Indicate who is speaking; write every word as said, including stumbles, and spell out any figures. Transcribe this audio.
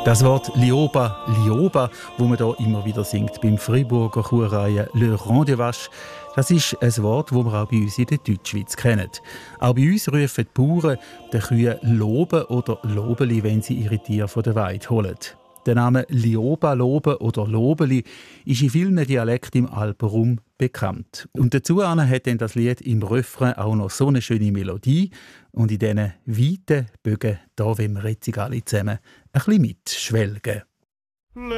Speaker 1: Das Wort Lioba, Lioba, wo man hier immer wieder singt beim Freiburger Chorreihe Le Rendezvous, das ist ein Wort, das wir auch bei uns in der Deutschschweiz kennen. Auch bei uns rufen die Bauern den Kühen Loben oder Lobeli, wenn sie ihre Tiere von der Weide holen. Der Name Lioba, Loben oder Lobeli ist in vielen Dialekten im Alpenraum bekannt. Und dazu hat dann das Lied im Refrain auch noch so eine schöne Melodie. Und in diesen weiten Bögen, da wollen wir jetzt alle zusammen ein bisschen mitschwelgen.